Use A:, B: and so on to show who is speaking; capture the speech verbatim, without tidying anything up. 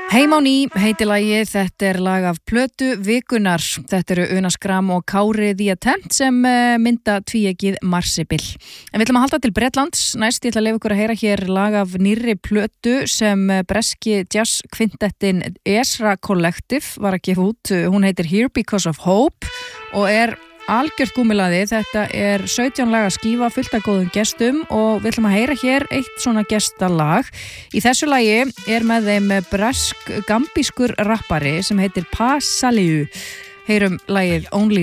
A: Heim á ný heitir lagið, þetta er lag af plötu vikunar. Þetta eru Una Skram og Kári The Attempt sem mynda tvíegið Marsibil. En við ætlum að halda til Bretlands. Næst ég ætla að leyfa ykkur að heyra hér lag af nýrri plötu sem breski jazz kvintettin Ezra Collective var að gefa út. Hún heitir Here Because of Hope og er algjört gúmilaði. Þetta er sautján laga skífa fullt af góðum gestum og við ætlum að heyra hér eitt svona gestalag. Í þessu lagi er með þeim bresk gambískur rappari sem heitir Pa Salihu. Heyrum lagið Only